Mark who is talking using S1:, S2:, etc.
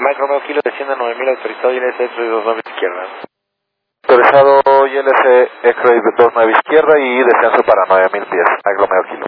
S1: Mike Romeo Kilo desciende a 9000, autorizado ILS X-Ray 29 izquierda.
S2: Autorizado ILS X-Ray 29 izquierda y descenso para 9000 pies. Mike Romeo Kilo.